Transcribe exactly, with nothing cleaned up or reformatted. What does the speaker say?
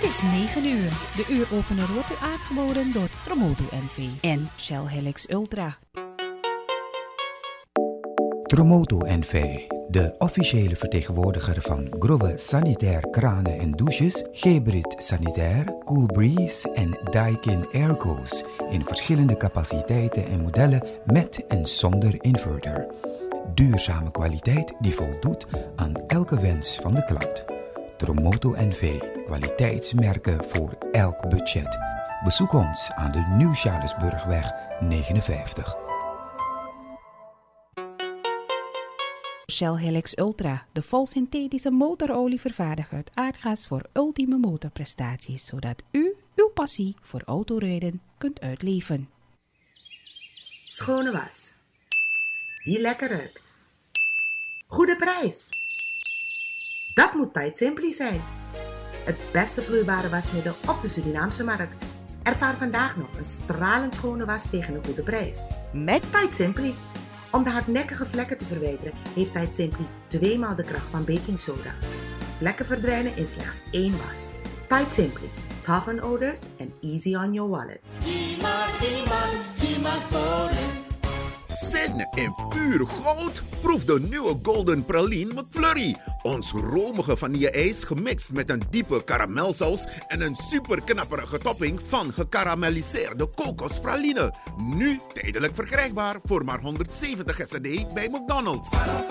Het is negen uur. De uuropener wordt u aangeboden door Tromodo N V en Shell Helix Ultra. Tromodo N V, de officiële vertegenwoordiger van Grove Sanitair Kranen en Douches, Gebrit Sanitair, Cool Breeze en Daikin Airco's in verschillende capaciteiten en modellen met en zonder inverter. Duurzame kwaliteit die voldoet aan elke wens van de klant. Tromodo N V, kwaliteitsmerken voor elk budget. Bezoek ons aan de Nieuw-Charlesburgweg negenenvijftig. Shell Helix Ultra, de volsynthetische motorolie vervaardigd uit aardgas voor ultieme motorprestaties, zodat u uw passie voor autorijden kunt uitleven. Schone was, die lekker ruikt. Goede prijs. Dat moet Tide Simply zijn. Het beste vloeibare wasmiddel op de Surinaamse markt. Ervaar vandaag nog een stralend schone was tegen een goede prijs. Met Tide Simply. Om de hardnekkige vlekken te verwijderen heeft Tide Simply tweemaal de kracht van baking soda. Vlekken verdwijnen in slechts één was. Tide Simply. Tough on odors and easy on your wallet. Zin in puur goud? Proef de nieuwe Golden Praline met Flurry. Ons romige vanille-ijs gemixt met een diepe karamelsaus en een super knapperige topping van gekarameliseerde kokospraline. Nu tijdelijk verkrijgbaar voor maar honderdzeventig S D bij McDonald's.